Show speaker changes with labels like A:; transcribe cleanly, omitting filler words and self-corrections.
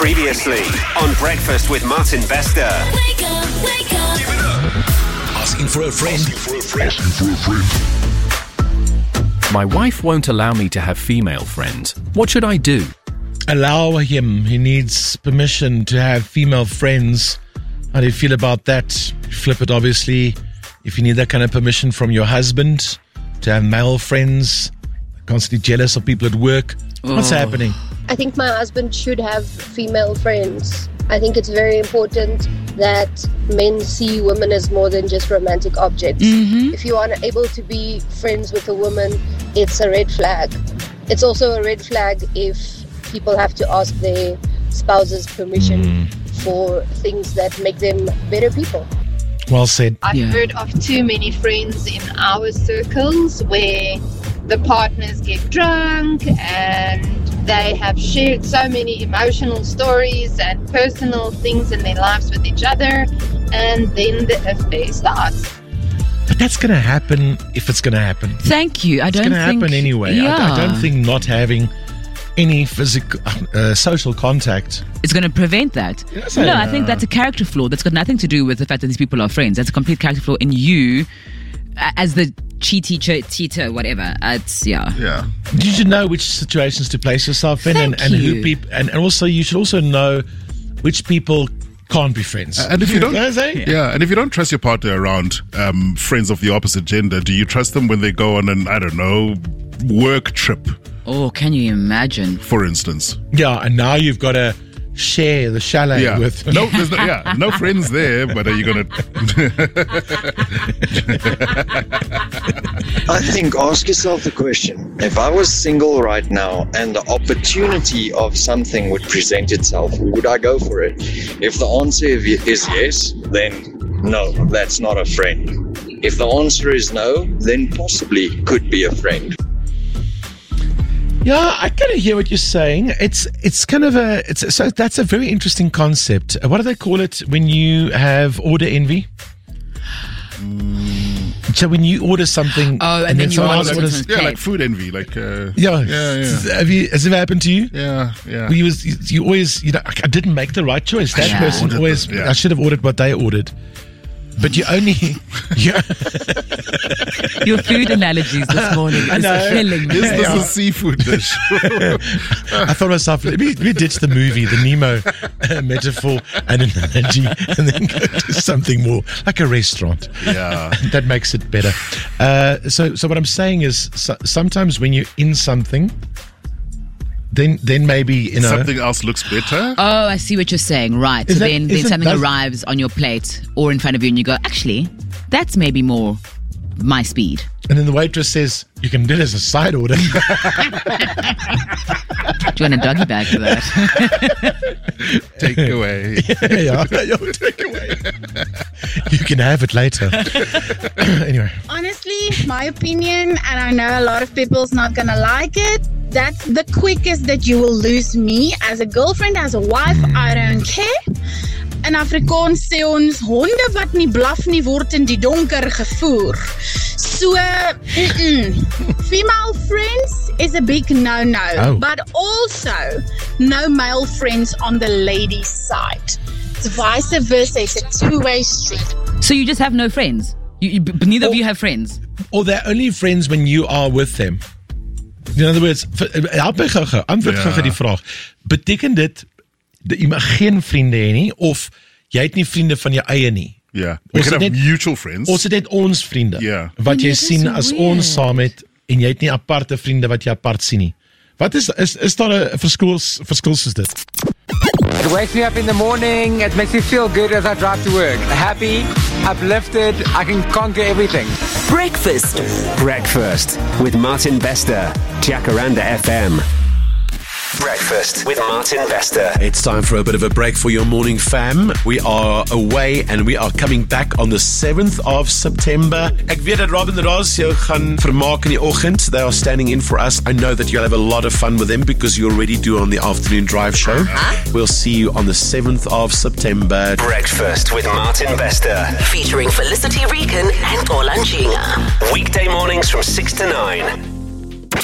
A: Previously on Breakfast with Martin Bester.
B: Wake up, wake up.
C: Give it up.
D: Asking for a friend.
E: My wife won't allow me to have female friends. What should I do?
F: Allow him. He needs permission to have female friends. How do you feel about that? Flip it, obviously. If you need that kind of permission from your husband to have male friends, constantly jealous of people at work, what's happening?
G: I think my husband should have female friends. I think it's very important that men see women as more than just romantic objects. If you are unable to be friends with a woman, it's a red flag. It's also a red flag if people have to ask their spouse's permission for things that make them better people.
F: Well said.
H: I've heard of too many friends in our circles where the partners get drunk and they have shared so many emotional stories and personal things in their lives with each other, and then the affair starts.
F: But that's going to happen if it's going to happen.
I: Thank you.
F: It's going to happen anyway.
I: Yeah.
F: I don't think not having any physical, social contact.
I: It's going to prevent that.
F: Yes,
I: No, I think that's a character flaw. That's got nothing to do with the fact that these people are friends. That's a complete character flaw in you as the cheater, whatever. It's,
C: Yeah.
F: You should know which situations to place yourself in, and who people, and also you should also know which people can't be friends.
C: And if you don't,
F: and
C: if you don't trust your partner around friends of the opposite gender, do you trust them when they go on an, I don't know, work trip,
I: Oh, can you imagine?
C: for instance?
F: and now you've got to share the chalet with.
C: No, there's no friends there, but are you gonna?
J: I think ask yourself the question, if I was single right now and the opportunity of something would present itself, would I go for it? If the answer is yes, then no, that's not a friend. If the answer is no, then possibly could be a friend.
F: Yeah, I kind of hear what you're saying. It's kind of so that's a very interesting concept. What do they call it when you have order envy? So when you order something,
I: and then you
F: someone
I: want
F: else
I: to
F: orders,
C: Like food envy, like
F: yeah. Has it ever happened to you?
C: yeah.
F: You always, I didn't make the right choice. That
I: Yeah.
F: person always,
C: Yeah.
F: I should have ordered what they ordered. But you only,
I: Your food analogies this morning is killing me.
C: Is this a seafood dish?
F: I thought myself, let me ditch the movie, the Nemo metaphor and analogy, and then go to something more like a restaurant.
C: Yeah.
F: That makes it better. So what I'm saying is, sometimes when you're in something, then maybe
C: Something else looks better.
I: Oh, I see what you're saying. Right.
F: Is
I: So
F: that-
I: then
F: isn't
I: something
F: that-
I: arrives on your plate or in front of you and you go, actually, that's maybe more my speed.
F: and then the waitress says you can do it as a side order.
I: Do you want a doggy bag for that?
C: Take away.
F: Take away. You can have it later. Anyway.
H: Honestly, my opinion, and I know a lot of people's not gonna like it, that's the quickest that you will lose me as a girlfriend, as a wife. I don't care. In Afrikaans sê ons honde wat nie blaf nie word in die donker gevoer. So, female friends is a big no-no,
F: Oh.
H: but also no male friends on the ladies' side. It's vice versa. It's a two-way street.
I: So you just have no friends? Neither of you have friends?
F: Or they're only friends when you are with them. In other words, help my gou-gou, antwoord gou-gou die vraag. Beteken dit dat jy mag geen vriende hê nie, of jy het nie vriende van jou eie nie?
C: Yeah. We
F: Ons
C: can
F: het
C: have
F: net-
C: mutual friends.
F: Ons het net ons vriende,
C: Ja.
F: wat jy
I: dit is
F: sien as
I: weird.
F: ons saam het, en jy het nie aparte vriende wat jy apart sien nie. Wat is daar 'n verskil soos dit?
K: It wakes me up in the morning. It makes me feel good as I drive to work. Happy, uplifted. I can conquer everything.
B: Breakfast.
A: Breakfast with Martin Bester. Jacaranda FM. Breakfast with Martin Bester.
D: It's time for a bit of a break for your morning, fam. We are away and we are coming back on the 7th of September. Ek weet dat Robin Ross jou gaan vermaak in die oggend. They are standing in for us. I know that you'll have a lot of fun with them because you already do on the afternoon drive show. We'll see you on the 7th of September.
A: Breakfast with Martin Bester.
B: Featuring Felicity Regan and Ola Njinga.
A: Weekday mornings from 6 to 9.